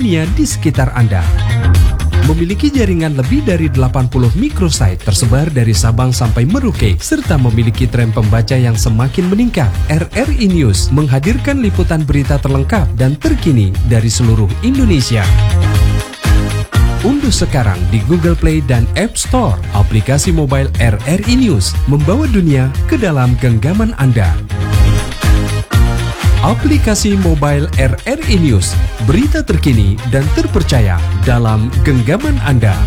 dunia di sekitar Anda. Memiliki jaringan lebih dari 80 microsite tersebar dari Sabang sampai Merauke, serta memiliki tren pembaca yang semakin meningkat, RRI News menghadirkan liputan berita terlengkap dan terkini dari seluruh Indonesia. Unduh sekarang di Google Play dan App Store aplikasi mobile RRI News, membawa dunia ke dalam genggaman Anda. Aplikasi mobile RRI News, berita terkini dan terpercaya dalam genggaman Anda.